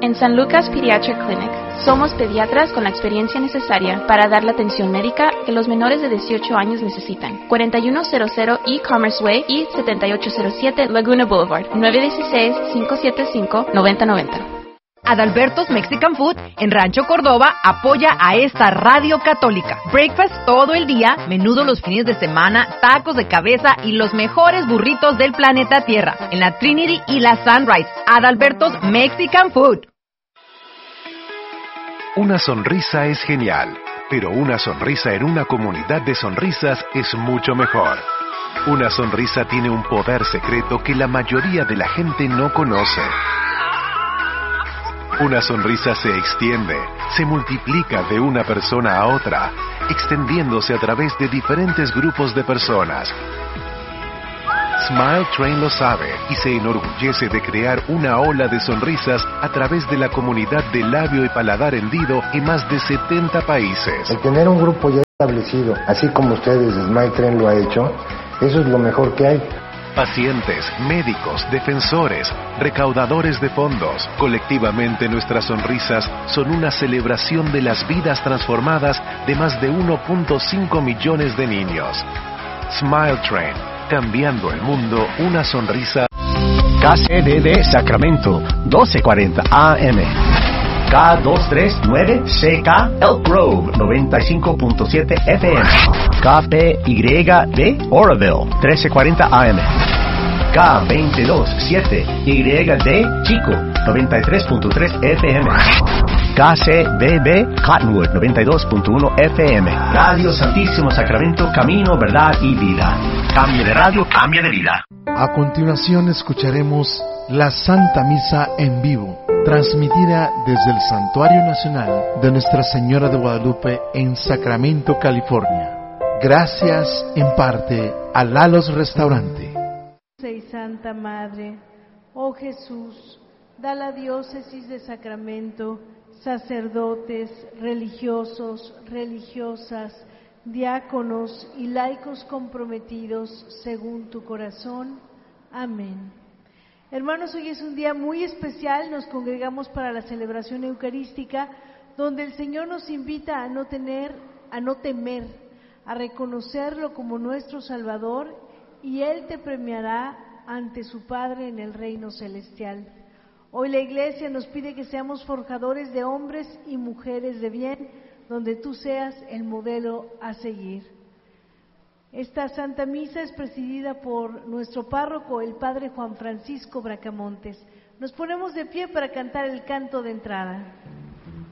En San Lucas Pediatric Clinic, somos pediatras con la experiencia necesaria para dar la atención médica que los menores de 18 años necesitan. 4100 E-Commerce Way y 7807 Laguna Boulevard, 916-575-9090. Adalberto's Mexican Food en Rancho Córdoba apoya a esta radio católica. Breakfast todo el día, menudo los fines de semana, tacos de cabeza y los mejores burritos del planeta Tierra. En la Trinity y la Sunrise. Adalberto's Mexican Food. Una sonrisa es genial, pero una sonrisa en una comunidad de sonrisas es mucho mejor. Una sonrisa tiene un poder secreto que la mayoría de la gente no conoce. Una sonrisa se extiende, se multiplica de una persona a otra, extendiéndose a través de diferentes grupos de personas. Smile Train lo sabe y se enorgullece de crear una ola de sonrisas a través de la comunidad de labio y paladar hendido en más de 70 países. El tener un grupo ya establecido, así como ustedes, Smile Train lo ha hecho, eso es lo mejor que hay. Pacientes, médicos, defensores, recaudadores de fondos. Colectivamente nuestras sonrisas son una celebración de las vidas transformadas de más de 1.5 millones de niños. Smile Train, cambiando el mundo, una sonrisa. KCDD Sacramento, 1240 AM. K239CK Elk Grove, 95.7 FM. KPYD Oroville, 1340 AM. K227YD Chico, 93.3 FM. KCBB Cottonwood, 92.1 FM. Radio Santísimo Sacramento, camino, verdad y vida. Cambio de radio, cambio de vida. A continuación escucharemos la Santa Misa en vivo, transmitida desde el Santuario Nacional de Nuestra Señora de Guadalupe en Sacramento, California. Gracias en parte a Lalo's Restaurante. Y Santa Madre, oh Jesús, da a la diócesis de Sacramento sacerdotes, religiosos, religiosas, diáconos y laicos comprometidos según tu corazón. Amén. Hermanos, hoy es un día muy especial, nos congregamos para la celebración eucarística, donde el Señor nos invita a no temer, a reconocerlo como nuestro Salvador, y Él te premiará ante su Padre en el reino celestial. Hoy la Iglesia nos pide que seamos forjadores de hombres y mujeres de bien, donde tú seas el modelo a seguir. Esta Santa Misa es presidida por nuestro párroco, el Padre Juan Francisco Bracamontes. Nos ponemos de pie para cantar el canto de entrada.